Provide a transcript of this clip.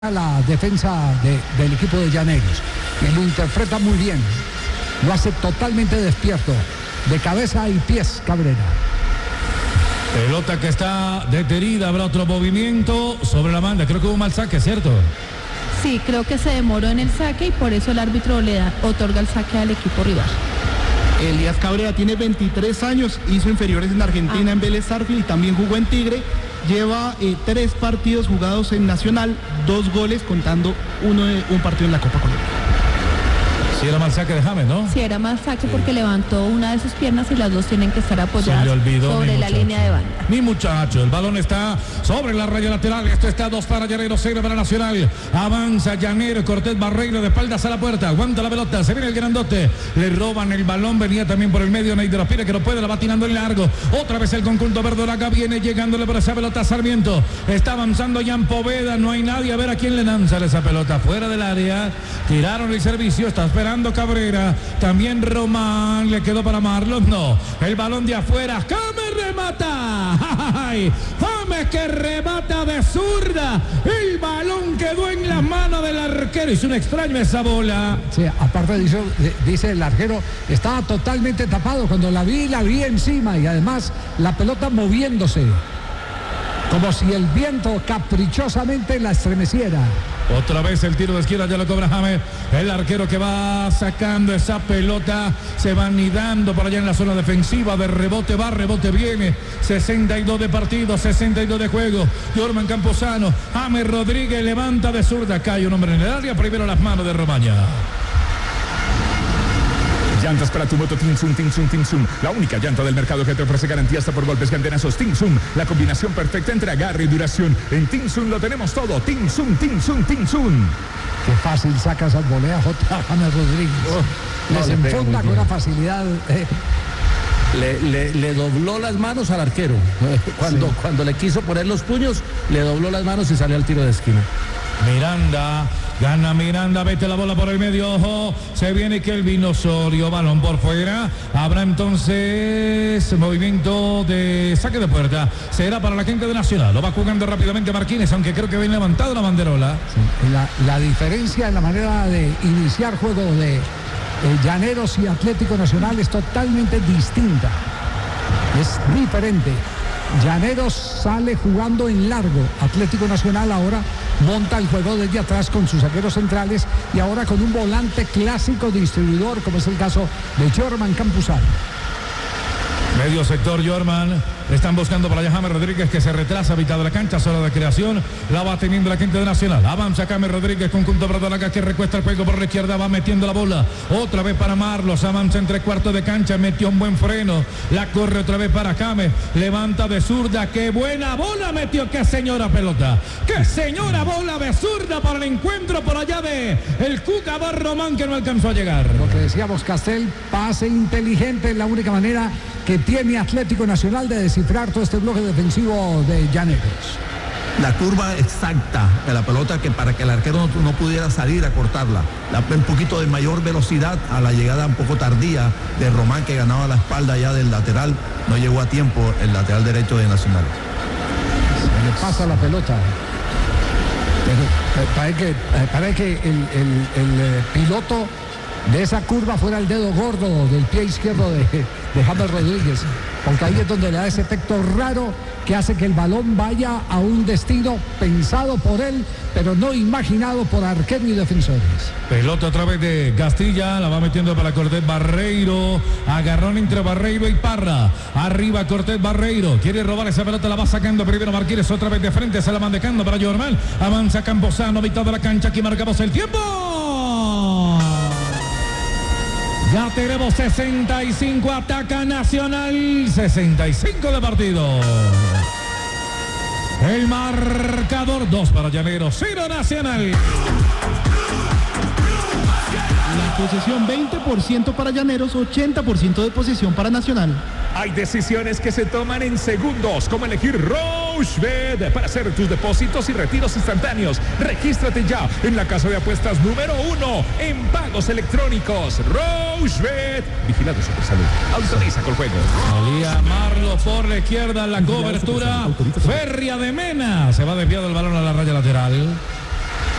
la defensa del equipo de Llaneros y lo interpreta muy bien, lo hace totalmente despierto, de cabeza y pies Cabrera. Pelota que está detenida, habrá otro movimiento sobre la banda, creo que hubo un mal saque, ¿cierto? Sí, creo que se demoró en el saque y por eso el árbitro otorga el saque al equipo rival. Elías Cabrera tiene 23 años, hizo inferiores en Argentina en Vélez Sarsfield y también jugó en Tigre. Lleva 3 partidos jugados en Nacional, 2 goles contando un partido en la Copa Colombia. Sí, era mal saque de James, ¿no? Sí, era mal saque porque levantó una de sus piernas y las dos tienen que estar apoyadas sobre la línea de banda. Mi muchacho, el balón está sobre la raya lateral. Esto está 2 para Llaneros, 0 para Nacional. Avanza Llaneros, Cortés Barreiro de espaldas a la puerta. Aguanta la pelota, se viene el grandote. Le roban el balón, venía también por el medio Ney de los Pires que no puede, la va tirando en largo. Otra vez el conjunto verdolaga viene llegándole por esa pelota a Sarmiento. Está avanzando Jan Poveda, no hay nadie. A ver a quién le lanza esa pelota fuera del área. Tiraron el servicio, está esperando Cabrera, también Román, le quedó para Marlos, no, el balón de afuera, James remata, ¡ay! James que remata de zurda, el balón quedó en las manos del arquero, hizo un extraño esa bola. Sí, aparte dice el arquero, estaba totalmente tapado, cuando la vi encima y además la pelota moviéndose, como si el viento caprichosamente la estremeciera. Otra vez el tiro de izquierda, ya lo cobra James, el arquero que va sacando esa pelota, se va anidando por allá en la zona defensiva, de rebote va, rebote viene, 62 de partido, 62 de juego, Jorman Camposano, James Rodríguez levanta de zurda, cae un hombre en el área, primero las manos de Romaña. Llantas para tu moto Tinsum, Tinsum, Tinsum. La única llanta del mercado que te ofrece garantía hasta por golpes gandenazos. Tinsum, la combinación perfecta entre agarre y duración. En Tinsum lo tenemos todo. Tinsum, Tinsum, Tinsum. Qué fácil saca esas voleas James Rodríguez. Les enfunda con una facilidad. Le dobló las manos al arquero. Cuando le quiso poner los puños, le dobló las manos y salió al tiro de esquina. Miranda, gana Miranda, vete la bola por el medio, ojo, se viene Kelvin Osorio, balón por fuera, habrá entonces movimiento de saque de puerta, será para la gente de Nacional, lo va jugando rápidamente Marquínez, aunque creo que viene levantado la banderola. Sí, la diferencia en la manera de iniciar juego de Llaneros y Atlético Nacional es totalmente distinta, es diferente. Llaneros sale jugando en largo, Atlético Nacional ahora monta el juego desde atrás con sus zagueros centrales y ahora con un volante clásico distribuidor como es el caso de Jorman Campuzano. Medio sector Jorman, están buscando para allá James Rodríguez que se retrasa a mitad de la cancha, zona de creación, la va teniendo la gente de Nacional, avanza James Rodríguez, conjunto verdolaga que recuesta el juego por la izquierda, va metiendo la bola, otra vez para Marlos, avanza en 3/4 de cancha, metió un buen freno, la corre otra vez para James, levanta de zurda, qué buena bola metió, qué señora pelota, qué señora bola de zurda para el encuentro por allá de el Cuca Román que no alcanzó a llegar. Lo que decíamos, Castel, pase inteligente, es la única manera que tiene Atlético Nacional de descifrar todo este bloque defensivo de Llaneros. La curva exacta de la pelota que para que el arquero no pudiera salir a cortarla. Un poquito de mayor velocidad a la llegada un poco tardía de Román que ganaba la espalda ya del lateral. No llegó a tiempo el lateral derecho de Nacional. Se le pasa la pelota. Pero parece que el piloto de esa curva fuera el dedo gordo del pie izquierdo de James Rodríguez, porque ahí es donde le da ese efecto raro que hace que el balón vaya a un destino pensado por él, pero no imaginado por arquero y defensores. Pelota otra vez de Castilla, la va metiendo para Cortés Barreiro, agarrón entre Barreiro y Parra, arriba Cortés Barreiro, quiere robar esa pelota, la va sacando primero Marquínez, otra vez de frente, se la van dejando para Jorman, avanza Camposano, mitad de la cancha, aquí marcamos el tiempo. Ya tenemos 65, ataca Nacional, 65 de partido. El marcador, 2 para Llaneros, 0 Nacional. La posesión 20% para Llaneros, 80% de posesión para Nacional. Hay decisiones que se toman en segundos, como elegir Rochebet para hacer tus depósitos y retiros instantáneos. Regístrate ya en la casa de apuestas número 1 en pagos electrónicos. Rochebet, vigilado Supersalud, autoriza con juego. Salía Marlos por la izquierda, la cobertura férrea de Mena. Se va desviado el balón a la raya lateral.